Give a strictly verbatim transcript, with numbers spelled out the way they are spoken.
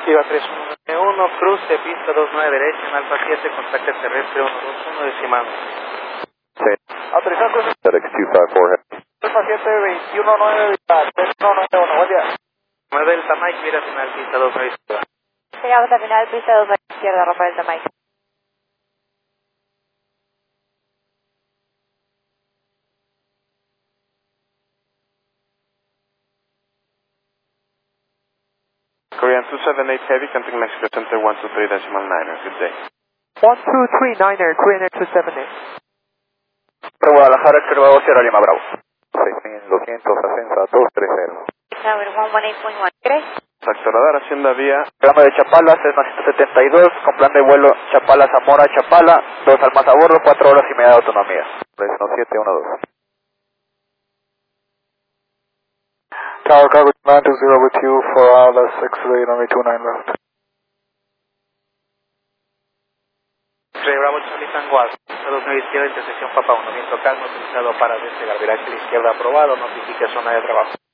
Viva tres uno uno, cruce, pista dos nueve derecha, en Alfa siete, contacto terrestre uno dos uno decimal. Sí. Autorizado cruce. FedEx dos cinco cuatro. Alfa siete, veintiuno nueve, tres uno nueve uno, buen día. nueve Delta Mike, mira final, pista dos nueve izquierda. Llegamos al final, pista dos a la izquierda, Rafael Delta Mike. Korean two seven eight Heavy, contact Mexico Center one two three decimal niner. Good day. one two three niner, Korean two seven eight. Guadalajara, Curvado, Sierra Lima, Bravo. seis mil doscientos, ascenso a dos tres cero. Tower one one eight point one. ¿Crees? Exacto, radar, hacienda vía. Programa de Chapala, Cessna ciento setenta y dos, con plan de vuelo Chapala, Zamora, Chapala, dos almas a bordo, cuatro horas y media de autonomía. Fresno siete uno dos. Tower Cargo nine two zero with you for all the six eight only two nine left. Rey Bravo Charlie Tanguas, dos nueve izquierda, intersección Papa uno, viento calmo, utilizado para despegar, viraje a la izquierda aprobado, notifique zona de trabajo.